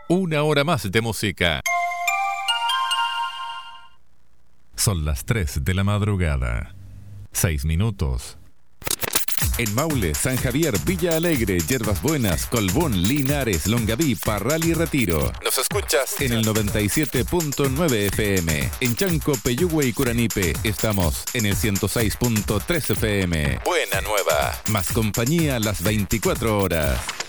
Una hora más de música. Son las 3 de la madrugada. 6 minutos. En Maule, San Javier, Villa Alegre, Yerbas Buenas, Colbún, Linares, Longaví, Parral y Retiro. Nos escuchas en el 97.9 FM. En Chanco, Peyúgue y Curanipe estamos en el 106.3 FM. Buena Nueva. Más compañía las 24 horas.